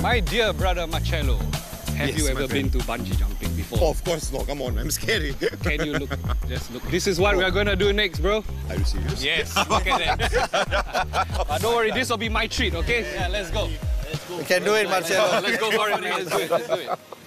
My dear brother Marcelo, have Yes, you my ever friend. been to bungee jumping before? Oh, of course not. Come on, I'm scary. Can you look? Just look. This is what we are gonna do next, bro. Are you serious? Yes, look at that. But don't worry, this will be my treat, okay? Yeah, let's go. We can do it, Marcelo. Let's go for it, man. Let's do it.